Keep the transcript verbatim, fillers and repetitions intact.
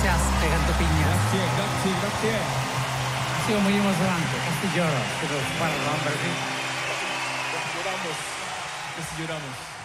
jazz pegando piñas. Grazie, grazie, grazie. Ha sido muy emocionante, casi lloro, pero para el hombre, sí. Casi lloramos. Casi lloramos.